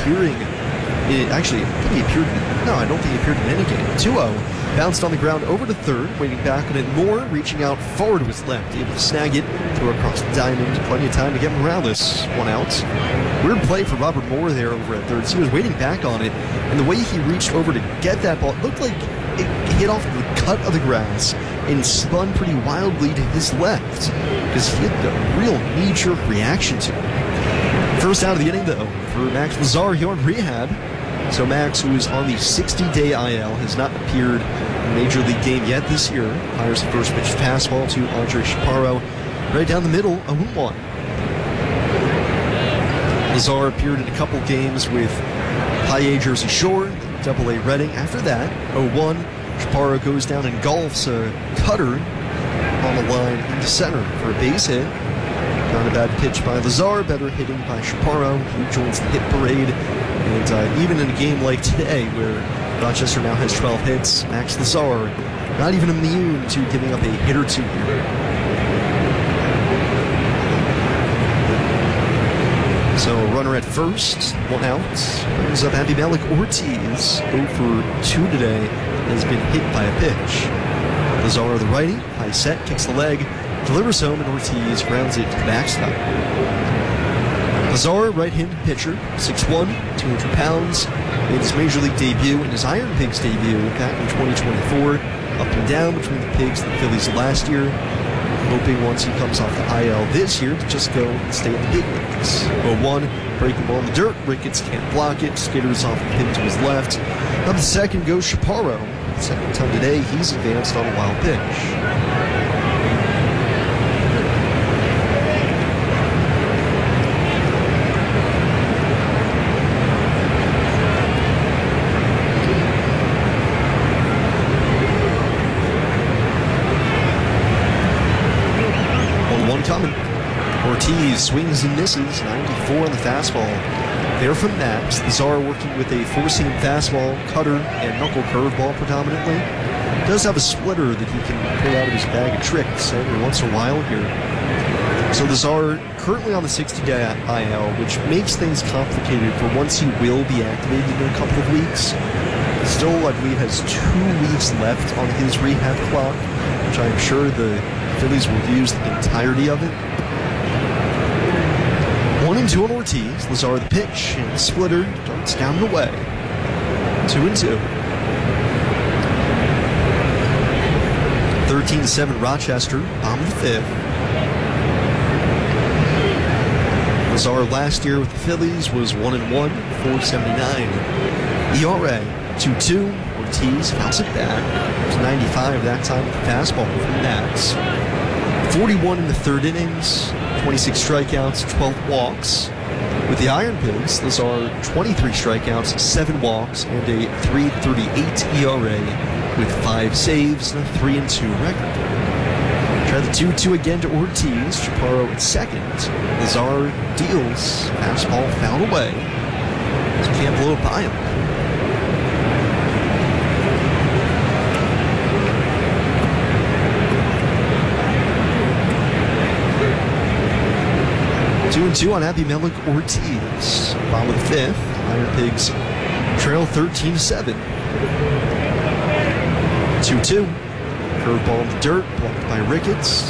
appearing. Actually, I think he appeared. No, I don't think he appeared in any game. 2-0. Bounced on the ground over to third, waiting back on it more, reaching out forward to his left, able to snag it, throw across the diamond, plenty of time to get Morales 1 out. Weird play for Robert Moore there over at third. So he was waiting back on it, and the way he reached over to get that ball, it looked like it hit off the cut of the grass and spun pretty wildly to his left, because he had a real knee-jerk reaction to it. First out of the inning, though, for Max Lazar here on rehab. So Max, who is on the 60-day IL, has not appeared in a Major League game yet this year. Fires the first pitch fastball to Andre Chaparro right down the middle, 0-1. Lazar appeared in a couple games with High A Jersey Shore, Double-A Reading. After that, 0-1. Chaparro goes down and golfs a cutter on the line into center for a base hit. Not a bad pitch by Lazar, better hitting by Chaparro, who joins the hit parade. And even in a game like today, where Rochester now has 12 hits, Max Lazar not even immune to giving up a hit or two here. So runner at first, 1 out. Brings up Abimelec Ortiz, 0 for 2 today, has been hit by a pitch. Lazar, the righty, high set, kicks the leg, delivers home, and Ortiz grounds it to the backstop. Lazar, right-handed pitcher, 6'1", 200 pounds, made his Major League debut and his Iron Pigs debut back in 2024. Up and down between the Pigs and the Phillies last year. Hoping once he comes off the IL this year to just go and stay in the big leagues. 0-1, breaking ball in the dirt. Ricketts can't block it. Skitters off the pin to his left. Up the second goes Chaparro. Second time today, he's advanced on a wild pitch. Coming. Ortiz swings and misses, 94 on the fastball. There from Max. Lazar working with a four-seam fastball, cutter, and knuckle curveball predominantly. Does have a splitter that he can pull out of his bag of tricks every once in a while here. So Lazar currently on the 60-day IL, which makes things complicated for once he will be activated in a couple of weeks. Still, I believe, has 2 weeks left on his rehab clock, which I'm sure the Phillies will use the entirety of it. 1-2 on Ortiz. Lazar the pitch, and the splitter darts down and away. 2-2. 13-7 Rochester, bottom of the 5th. Lazar last year with the Phillies was 1-1, 4.79 ERA. 2-2. Ortiz fouls it back. It was 95 that time with the fastball from Max. 41 in the third innings, 26 strikeouts, 12 walks. With the Iron Pigs, Lazar 23 strikeouts, 7 walks, and a 3.38 ERA with 5 saves and a 3-2 record. Try the 2-2 again to Ortiz. Chaparro at second. Lazar deals. Fastball fouled away. So can't blow it by him. Two and 2 on Abimelec Ortiz. Bottom of the 5th. Iron Pigs trail 13-7. 2-2. Curveball in the dirt, blocked by Ricketts.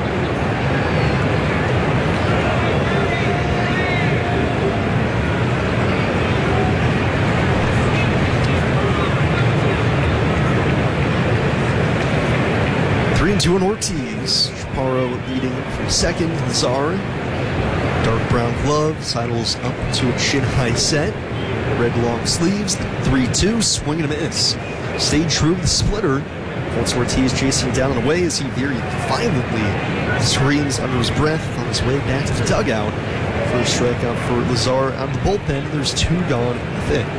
Three and 2 on Ortiz. Chaparro leading from second. Lazar. Dark brown glove, sidles up to a shin-high set. Red long sleeves, 3-2, swing and a miss. Stayed true with the splitter. Once Ortiz chasing down and away as he very violently screams under his breath on his way back to the dugout. First strikeout for Lazar out of the bullpen. There's 2 gone in the 5th.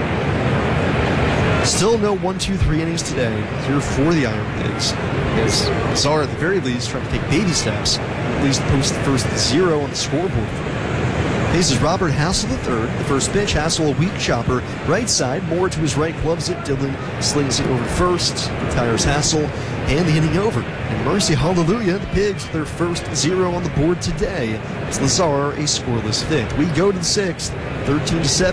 Still no 1-2-3 innings today here for the Iron Pigs, as Lazar at the very least trying to take baby steps, at least post the first 0 on the scoreboard. Faces Robert Hassel III. The first pitch, Hassel a weak chopper, right side, Moore to his right, gloves it. Dillon slings it over first, retires Hassel, and the inning over. And mercy hallelujah, the Pigs with their first 0 on the board today. It's Lazar a scoreless 5th. We go to the 6th, 13-7.